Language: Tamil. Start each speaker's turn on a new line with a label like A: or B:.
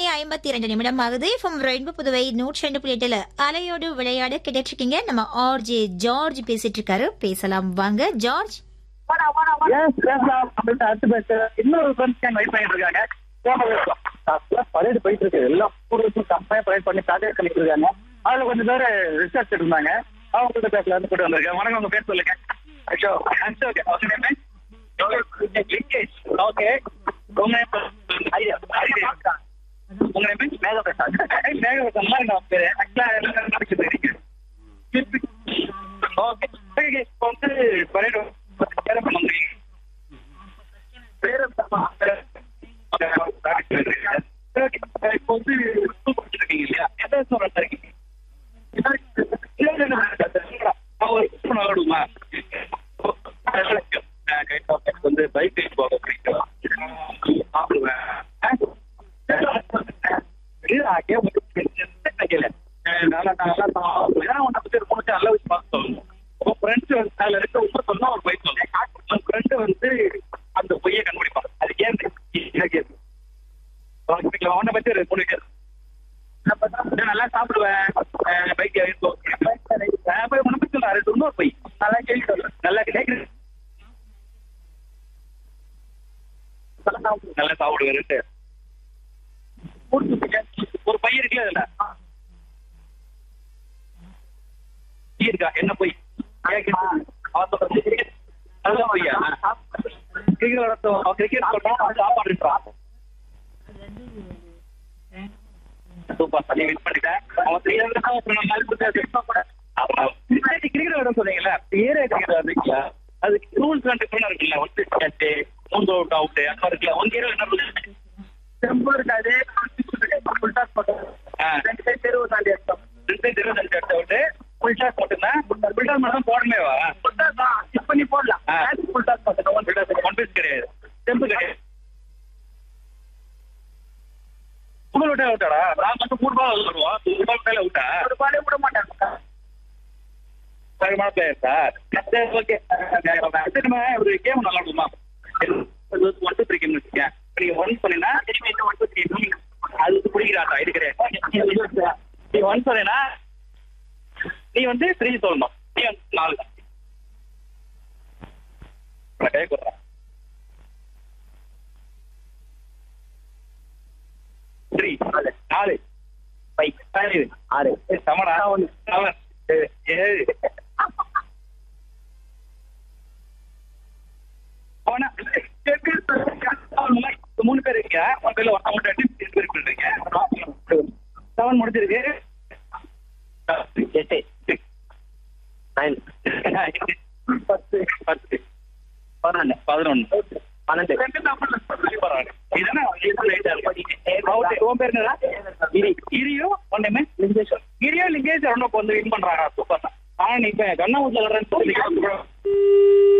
A: 8:52 ஆகுது. எஃப்எம் ரெயின்போ புதுவை 102.8 அலையோடு விளையாட கேட்டுட்டு இருக்கீங்க. நம்ம ஆர்ஜே ஜார்ஜ் பேசிட்டு இருக்காரு. பேசலாம் வாங்க ஜார்ஜ்.
B: பேசலாம் அப்படின்னு அடுத்து பேச இன்னொரு ஃப்ரெண்ட்ஸ் வெயிட் பண்ணிட்டு இருக்காங்க. பரேடு போயிட்டு இருக்கு. எல்லா ஸ்கூலுக்கும் கம்பெனி பரேட் பண்ணி ப்ராஜெக்ட் பண்ணிட்டு இருக்காங்க. அதுல கொஞ்சம் பேர் ரிசர்ச் இருந்தாங்க. அவங்க கிட்ட பேசலாம்னு கூட்டு வந்திருக்கேன். வணக்கம், உங்க பேர் சொல்லுங்க. ஓகே, உங்க பைக் போக பிடிக்கும். அந்த பொய்யை கண்டுபிடிப்பாங்க. அது ஏன் அவனை பத்தி நல்லா சாப்பிடுவேன். பைக் இன்னொரு பொய் நல்லா கேள்வி நல்லா கேட்குறேன். நல்லா சாப்பிடுவேன். ஒரு பையன் இருக்குல்ல, அதுல இருக்கா என்ன போய் அதுதான் பையா கிரிக்கெட் சாப்பாடுறான். சூப்பர், வெயிட் பண்ணிட்டேன். கிரிக்கெட் விட சொன்னீங்கல்ல, ஏரியா கிரிக்கெட் வந்தீங்களா? அதுக்கு ரூல்ஸ் அண்ட் டிஃபரெண்ட் இருக்குல்ல. 1 மூணு அவுட் அவுட் அந்த இருக்குல்ல. உங்க ஏரியா என்ன ரொம்ப இருக்காது. போடமேவா இப்ப நீ போடலாம். கிடையாது, டெம்பு கிடையாது. உங்களை விட்டா விட்டாடா? நான் மட்டும் 3 பால் வருவோம். 3 பால் மேல விட்டா ஒரு பாலே விட மாட்டாங்க. தரமான பிளேயர் சார். ஓகே, ஒரு கேம் நல்லா இருக்குமா? 1 2 3 கேம் வச்சுக்கேன். நீங்க 1 சொன்னீங்கன்னா 1 2 3 அதுக்கு பிடிக்கிறாட்டா? இது கிடையாது. நீ 1 சொன்னீங்கன்னா நீ 3 சொல்லணும். நீ 4 கை கொடுறேன். 3 4 5 6 சமடா 7 7 3 பேர் இருக்கீங்க. ஒரு பேர்ல ஒருத்தவங்க 2 பேர் பண்றீங்க. 7 முடிஞ்சிருக்கு. 8 9 10 10 11 11 12 இரியும் லிங்கேஷ் வின் பண்றாங்க. சூப்பர். ஆனா நீ இப்ப கண்ணா ஊர்ல